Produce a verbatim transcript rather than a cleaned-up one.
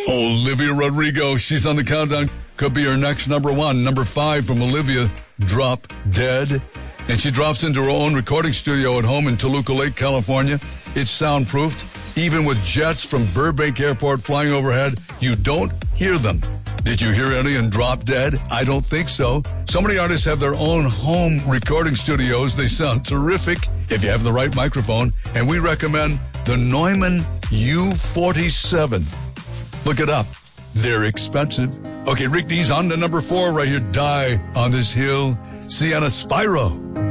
Olivia Rodrigo, she's on the countdown. Could be her next number one. Number five from Olivia, Drop Dead. And she drops into her own recording studio at home in Toluca Lake, California. It's soundproofed. Even with jets from Burbank Airport flying overhead, you don't hear them. Did you hear any in Drop Dead? I don't think so. So many artists have their own home recording studios. They sound terrific if you have the right microphone. And we recommend the Neumann U forty-seven. Look it up. They're expensive. Okay, Rick D's on to number four right here. Die on This Hill. Sienna Spyro.